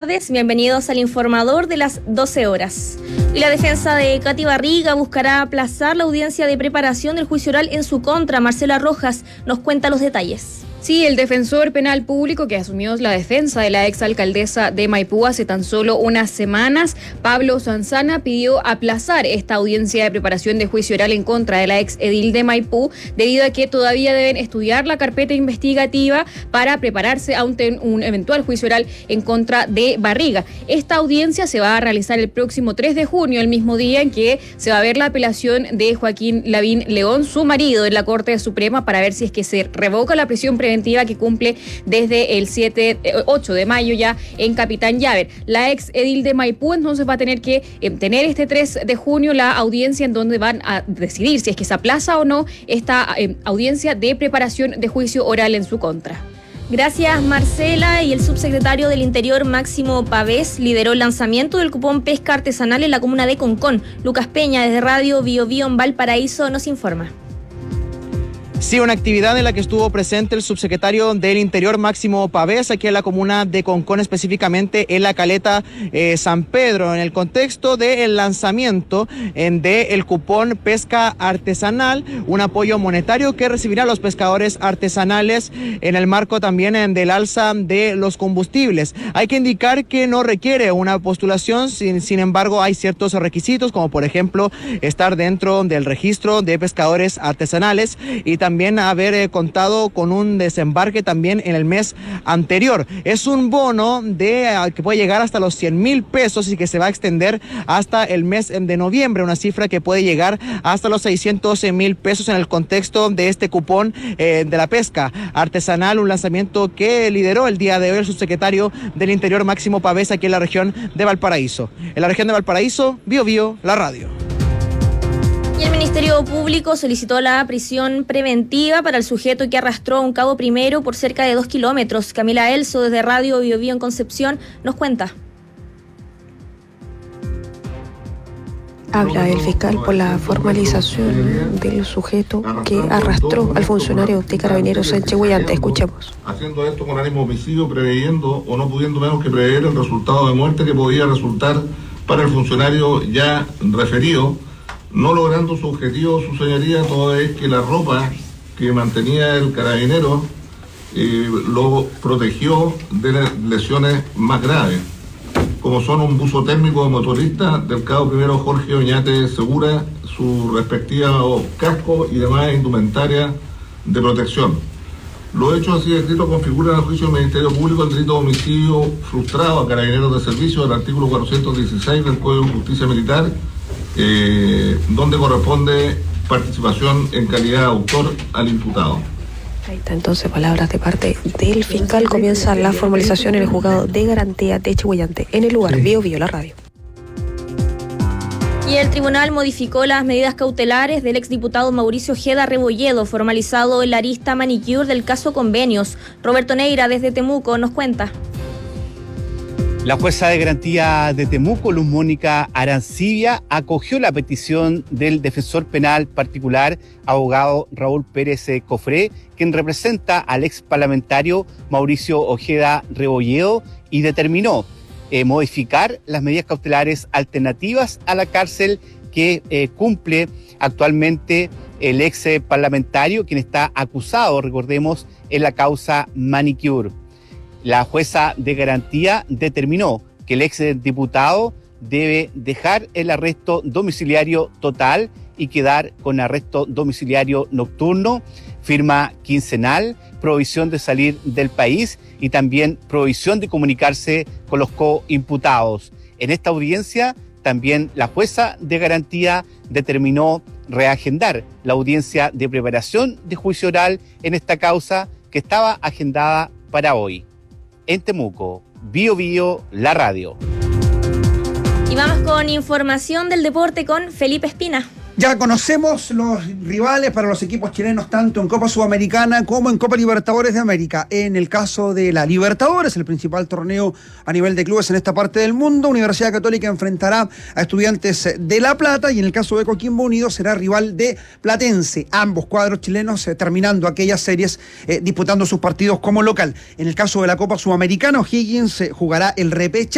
tardes, bienvenidos al informador de las 12 horas. Y la defensa de Katy Barriga buscará aplazar la audiencia de preparación del juicio oral en su contra. Marcela Rojas nos cuenta los detalles. Sí, el defensor penal público que asumió la defensa de la exalcaldesa de Maipú hace tan solo unas semanas, Pablo Sanzana, pidió aplazar esta audiencia de preparación de juicio oral en contra de la ex edil de Maipú, debido a que todavía deben estudiar la carpeta investigativa para prepararse a un eventual juicio oral en contra de Barriga. Esta audiencia se va a realizar el próximo 3 de junio, el mismo día en que se va a ver la apelación de Joaquín Lavín León, su marido, en la Corte Suprema, para ver si es que se revoca la prisión preventiva que cumple desde el 8 de mayo ya en Capitán Llaver. La ex edil de Maipú entonces va a tener que tener este 3 de junio la audiencia en donde van a decidir si es que se aplaza o no esta audiencia de preparación de juicio oral en su contra. Gracias, Marcela. Y el subsecretario del Interior, Máximo Pavés, lideró el lanzamiento del cupón pesca artesanal en la comuna de Concón. Lucas Peña, desde Radio Bio Bio en Valparaíso, nos informa. Sí, una actividad en la que estuvo presente el subsecretario del Interior, Máximo Pavés, aquí en la comuna de Concón, específicamente en la caleta San Pedro, en el contexto del lanzamiento del cupón pesca artesanal, un apoyo monetario que recibirán los pescadores artesanales en el marco también del alza de los combustibles. Hay que indicar que no requiere una postulación, sin embargo hay ciertos requisitos, como por ejemplo estar dentro del registro de pescadores artesanales y también haber contado con un desembarque también en el mes anterior. Es un bono que puede llegar hasta los 100,000 pesos y que se va a extender hasta el mes de noviembre, una cifra que puede llegar hasta los 600,000 pesos en el contexto de este cupón de la pesca artesanal, un lanzamiento que lideró el día de hoy el subsecretario del Interior, Máximo Pavés, aquí en la región de Valparaíso. En la región de Valparaíso, Bio Bio, la radio. Y el Ministerio Público solicitó la prisión preventiva para el sujeto que arrastró a un cabo primero por cerca de 2 kilómetros. Camila Elso, desde Radio Bio Bio en Concepción, nos cuenta. Habla el fiscal por la formalización del sujeto que arrastró al funcionario de Carabineros en Chihhuayante. Escuchemos. Haciendo esto con ánimo homicidio, preveyendo o no pudiendo menos que prever el resultado de muerte que podía resultar para el funcionario ya referido, no logrando su objetivo, su señoría, toda vez que la ropa que mantenía el carabinero lo protegió de lesiones más graves, como son un buzo térmico de motorista del cabo primero Jorge Oñate Segura, su respectivo casco y demás indumentaria de protección. Los hechos así descritos configuran al juicio del Ministerio Público el delito de homicidio frustrado a carabineros de servicio del artículo 416 del Código de Justicia Militar, donde corresponde participación en calidad de autor al imputado. Ahí está entonces palabras de parte del fiscal. Comienza la formalización en el juzgado de garantía de Chihhuayante. En el lugar, Bio Bio, la radio. Y el tribunal modificó las medidas cautelares del exdiputado Mauricio Ojeda Rebolledo, formalizado en la arista manicure del caso Convenios. Roberto Neira, desde Temuco, nos cuenta. La jueza de garantía de Temuco, Luz Mónica Arancibia, acogió la petición del defensor penal particular, abogado Raúl Pérez Cofré, quien representa al ex parlamentario Mauricio Ojeda Rebolledo, y determinó modificar las medidas cautelares alternativas a la cárcel que cumple actualmente el ex parlamentario, quien está acusado, recordemos, en la causa Manicure. La jueza de garantía determinó que el ex diputado debe dejar el arresto domiciliario total y quedar con arresto domiciliario nocturno, firma quincenal, prohibición de salir del país y también prohibición de comunicarse con los coimputados. En esta audiencia, también la jueza de garantía determinó reagendar la audiencia de preparación de juicio oral en esta causa que estaba agendada para hoy. En Temuco, Bio Bio, la radio. Y vamos con información del deporte con Felipe Espina. Ya conocemos los rivales para los equipos chilenos tanto en Copa Sudamericana como en Copa Libertadores de América. En el caso de la Libertadores, el principal torneo a nivel de clubes en esta parte del mundo, Universidad Católica enfrentará a Estudiantes de La Plata, y en el caso de Coquimbo Unido será rival de Platense. Ambos cuadros chilenos terminando aquellas series disputando sus partidos como local. En el caso de la Copa Sudamericana, O'Higgins jugará el repechaje